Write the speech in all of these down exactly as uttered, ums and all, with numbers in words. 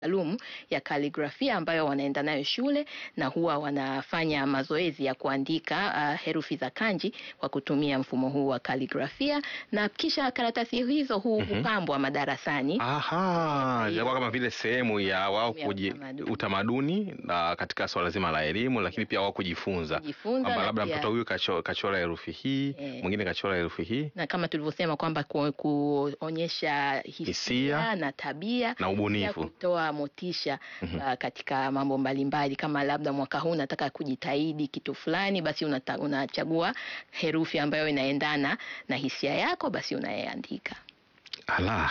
maalum ya kaligrafia ambayo wanaenda nayo shule na huwa wanafanya mazoezi ya kuandika uh, herufi za kanji kwa kutumia mfumo huu wa kaligrafia, na kisha karatasi hizo huu mm -hmm. hupambwa madarasani. Aha, inakuwa kama vile sehemu ya wao kuji utamaduni na katika swala zima la elimu, lakini pia wao kujifunza kwamba labda mtoto huyu kachora, kachora herufi hii, e, mwingine kachora herufi hii, na kama tulivyosema kwamba ku, kuonyesha hisia, hisia na tabia na ubunifu, kutoa motisha mm -hmm. uh, katika mambo mbalimbali. Kama labda mwaka huu nataka kujitahidi kitu fulani, basi unata, unachagua herufi ambayo inaendana na hisia yako, basi unayeandika. Ala.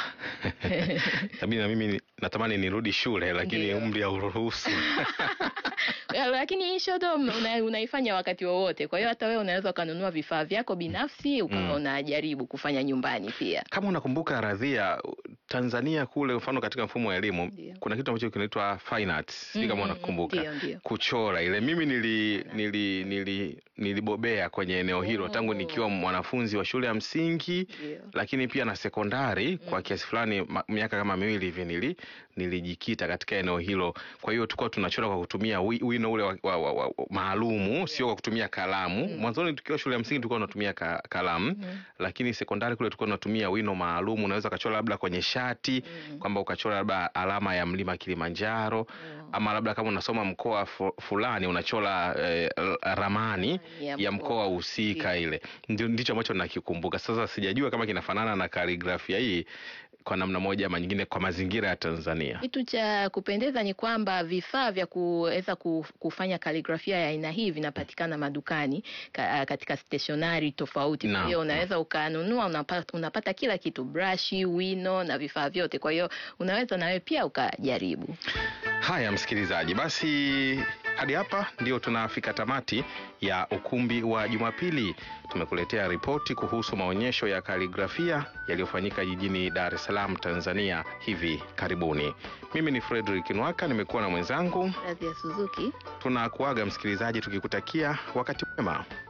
Tabia mimi natamani nirudi shule lakini umri hauruhusu. Lakini hii shodo una, unaifanya wakati wowote. Kwa hiyo hata wewe unaweza kununua vifaa vyako binafsi ukawa mm. unajaribu kufanya nyumbani pia. Kama unakumbuka Radhia, Tanzania kule mfano katika mfumo wa elimu Dio. kuna kitu ambacho kinaitwa fine arts. Sio kama unakumbuka. Kuchora ile. Mimi nili nili nili nilibobea kwenye eneo hilo oh. tangu nikiwa mwanafunzi wa shule ya msingi Dio. lakini pia na sekondari mm. kwa kiasi fulani miaka kama miwili hivi nili nilijikita katika eneo hilo. Kwa hiyo tulikuwa tunachora kwa kutumia wino ule wa, wa, wa, wa, maalumu, yeah. sio kwa kutumia kalamu. Mm. Mwanzoni tukiwa shule ya msingi tulikuwa tunatumia ka, kalamu, mm. lakini sekondari kule tulikuwa tunatumia wino maalumu. Unaweza kachora labda kwenye shati, mm. kwamba ukachora labda alama ya mlima Kilimanjaro, yeah. ama labda kama unasoma mkoa fulani unachora eh, ramani yeah, ya mkoa husika ile. Ndicho ambacho nakikumbuka. Sasa sijajua kama kinafanana na kaligrafia hii kwa namna moja ama nyingine kwa mazingira ya Tanzania. Kitu cha kupendeza ni kwamba vifaa vya kuweza kufanya kaligrafia ya aina hii vinapatikana madukani katika stationery tofauti. Kwa hiyo unaweza ukanunua, unapata, unapata kila kitu, brush, wino na vifaa vyote. Kwa hiyo unaweza na wewe pia ukajaribu. Haya msikilizaji, basi hadi hapa ndio tunafika tamati ya ukumbi wa Jumapili. Tumekuletea ripoti kuhusu maonyesho ya kaligrafia yaliyofanyika jijini Dar es Salaam, Tanzania hivi karibuni. Mimi ni Frederick Nwaka, nimekuwa na mwenzangu Radhia Suzuki. Tunakuaga msikilizaji tukikutakia wakati mwema.